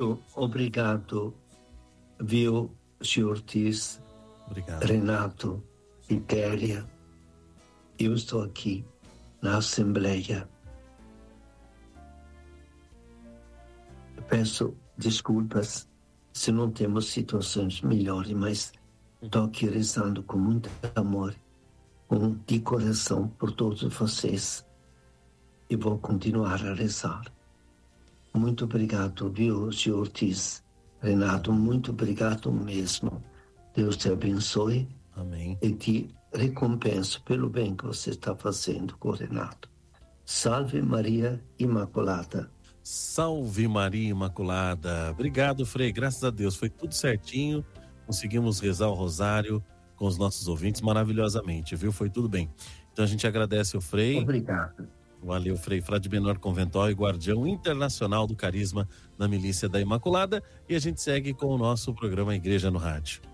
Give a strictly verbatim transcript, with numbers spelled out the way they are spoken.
Muito obrigado, viu, senhor Ortiz, Obrigado. Renato e Télia. Eu estou aqui na Assembleia. Peço desculpas se não temos situações melhores, mas estou aqui rezando com muito amor, com de coração por todos vocês, e vou continuar a rezar. Muito obrigado, viu, senhor Ortiz, Renato, muito obrigado mesmo. Deus te abençoe. Amém. E te recompenso pelo bem que você está fazendo com o Renato. Salve Maria Imaculada. Salve Maria Imaculada. Obrigado, Frei. Graças a Deus foi tudo certinho. Conseguimos rezar o rosário com os nossos ouvintes maravilhosamente, viu? Foi tudo bem. Então a gente agradece o Frei. Obrigado. Valeu, Frei Frade Menor Conventual e guardião internacional do carisma da Milícia da Imaculada. E a gente segue com o nosso programa Igreja no Rádio.